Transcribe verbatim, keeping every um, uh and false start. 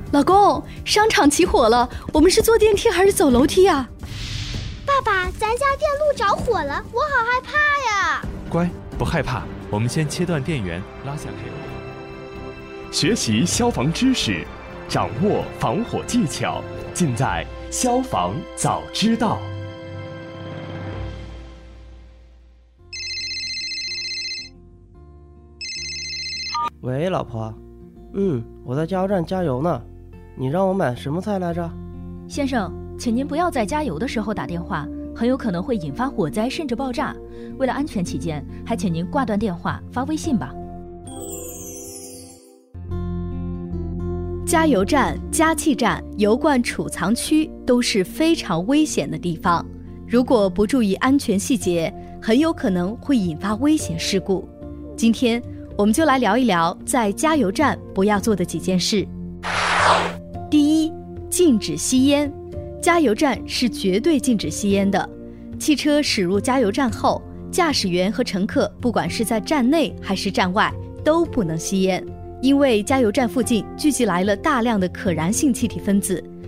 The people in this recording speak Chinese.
老公，商场起火了，我们是坐电梯还是走楼梯啊？ 爸爸，咱家电路着火了，我好害怕呀！ 乖，不害怕，我们先切断电源，拉下配合。 学习消防知识，掌握防火技巧，尽在消防早知道。 喂，老婆。嗯，我在加油站加油呢。你让我买什么菜来着？ 先生，请您不要在加油的时候打电话，很有可能会引发火灾甚至爆炸。为了安全起见，还请您挂断电话，发微信吧。 加油站、加气站、油罐储藏区都是非常危险的地方，如果不注意安全细节，很有可能会引发危险事故。今天我们就来聊一聊在加油站不要做的几件事。第一，禁止吸烟。加油站是绝对禁止吸烟的。汽车驶入加油站后，驾驶员和乘客不管是在站内还是站外都不能吸烟，因为加油站附近聚集来了大量的可燃性气体分子，